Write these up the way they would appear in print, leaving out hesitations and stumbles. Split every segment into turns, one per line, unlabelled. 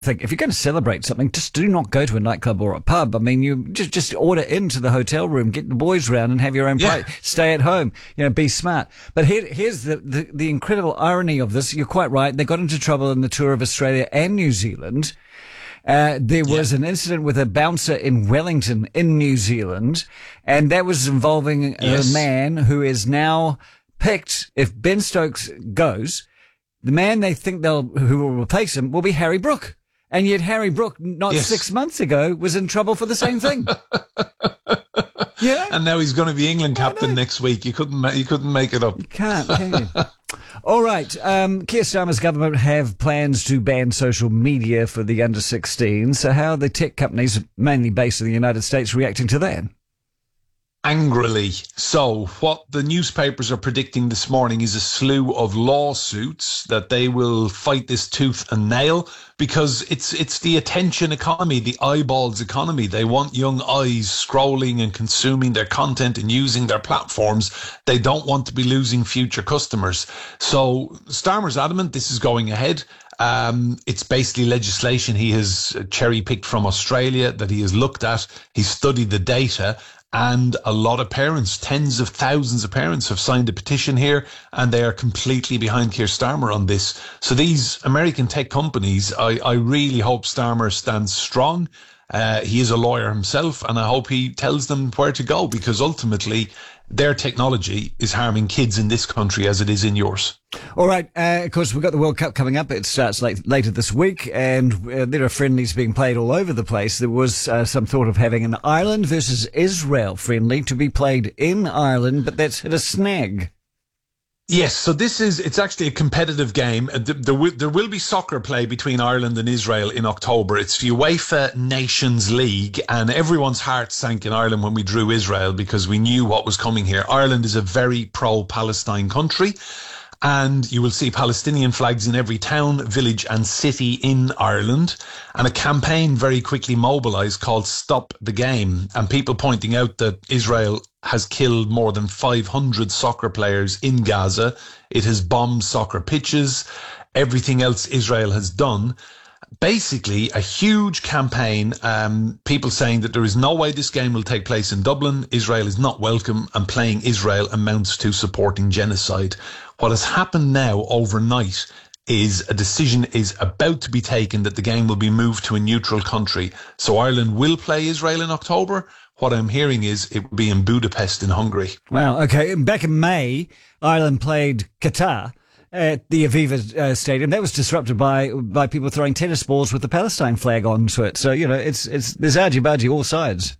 think if you're going to celebrate something, just do not go to a nightclub or a pub. I mean, you just order into the hotel room, get the boys round and have your own plate. Stay at home, be smart. But here's the incredible irony of this. You're quite right. They got into trouble in the tour of Australia and New Zealand. There was an incident with a bouncer in Wellington in New Zealand, and that was involving a man who is now picked. If Ben Stokes goes, the man they think who will replace him will be Harry Brook. And yet Harry Brook, not 6 months ago, was in trouble for the same thing.
And now he's going to be England captain next week. You couldn't make it up.
You can't, can you? All right. Keir Starmer's government have plans to ban social media for the under-16s. So how are the tech companies, mainly based in the United States, reacting to that?
Angrily. So what the newspapers are predicting this morning is a slew of lawsuits that they will fight this tooth and nail, because it's the attention economy, the eyeballs economy. They want young eyes scrolling and consuming their content and using their platforms. They don't want to be losing future customers. So Starmer's adamant this is going ahead. It's basically legislation he has cherry-picked from Australia that he has looked at. He's studied the data. And a lot of parents, tens of thousands of parents, have signed a petition here, and they are completely behind Keir Starmer on this. So these American tech companies, I really hope Starmer stands strong. He is a lawyer himself, and I hope he tells them where to go, because ultimately their technology is harming kids in this country as it is in yours.
All right. Of course, we've got the World Cup coming up. It starts later this week, and there are friendlies being played all over the place. There was some thought of having an Ireland versus Israel friendly to be played in Ireland, but that's hit a snag.
Yes, so it's actually a competitive game. There will be soccer play between Ireland and Israel in October. It's the UEFA Nations League, and everyone's heart sank in Ireland when we drew Israel, because we knew what was coming here. Ireland is a very pro-Palestine country, and you will see Palestinian flags in every town, village and city in Ireland, and a campaign very quickly mobilised called Stop the Game, and people pointing out that Israel has killed more than 500 soccer players in Gaza. It has bombed soccer pitches, everything else Israel has done. Basically, a huge campaign, people saying that there is no way this game will take place in Dublin. Israel is not welcome, and playing Israel amounts to supporting genocide. What has happened now overnight is a decision is about to be taken that the game will be moved to a neutral country. So Ireland will play Israel in October. What I'm hearing is it will be in Budapest in Hungary.
Wow, okay. Back in May, Ireland played Qatar at the Aviva Stadium. That was disrupted by people throwing tennis balls with the Palestine flag onto it. So, there's argy-bargy all sides.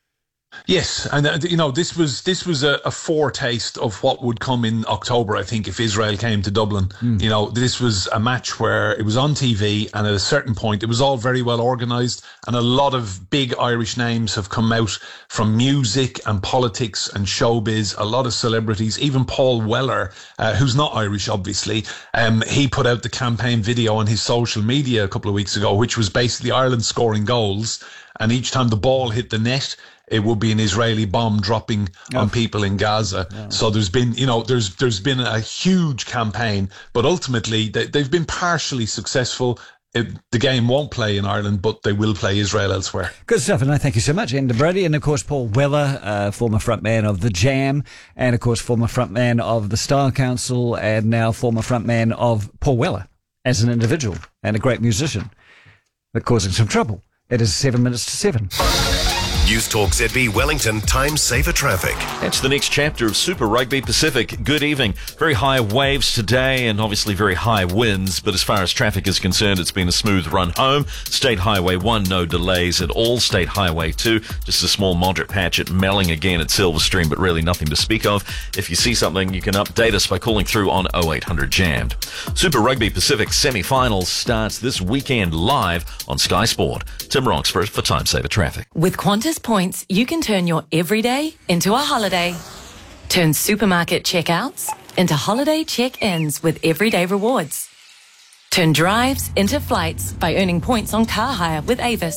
Yes, and this was a foretaste of what would come in October, I think, if Israel came to Dublin. This was a match where it was on TV, and at a certain point it was all very well organised, and a lot of big Irish names have come out from music and politics and showbiz, a lot of celebrities, even Paul Weller, who's not Irish obviously, he put out the campaign video on his social media a couple of weeks ago, which was basically Ireland scoring goals, and each time the ball hit the net, it would be an Israeli bomb dropping on people in Gaza. Yeah. So there's been, there's been a huge campaign, but ultimately they've been partially successful. The game won't play in Ireland, but they will play Israel elsewhere.
Good stuff, and I thank you so much, Enda Brady, and of course Paul Weller, former frontman of the Jam, and of course former frontman of the Style Council, and now former frontman of Paul Weller as an individual and a great musician, but causing some trouble. It is 7 minutes to 7.
News Talk ZB Wellington Time Saver Traffic.
That's the next chapter of Super Rugby Pacific. Good evening. Very high waves today and obviously very high winds, but as far as traffic is concerned, it's been a smooth run home. State Highway 1, no delays at all. State Highway 2, just a small moderate patch at Melling again at Silverstream, but really nothing to speak of. If you see something, you can update us by calling through on 0800 Jammed. Super Rugby Pacific semi-finals starts this weekend live on Sky Sport. Tim Roxburgh for Time Saver Traffic.
With Qantas points, you can turn your everyday into a holiday. Turn supermarket checkouts into holiday check-ins with everyday rewards. Turn drives into flights by earning points on car hire with Avis.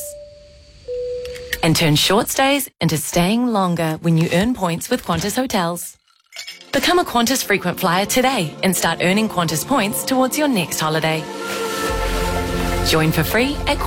And turn short stays into staying longer when you earn points with Qantas Hotels. Become a Qantas frequent flyer today and start earning Qantas points towards your next holiday. Join for free at